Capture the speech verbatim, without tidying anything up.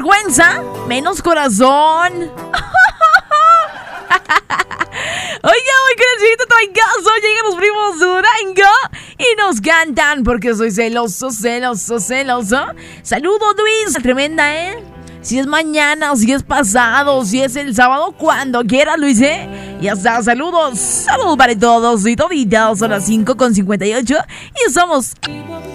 vergüenza, menos corazón. Oiga, muy crecito, traigazo, llegan los primos Durango y nos cantan porque soy celoso, celoso, celoso. Saludos, Luis, tremenda, ¿eh? Si es mañana, si es pasado, si es el sábado, cuando quiera, Luis, ¿eh? Ya está, saludos, saludos para todos y toditas, son las cinco con cincuenta y ocho y somos...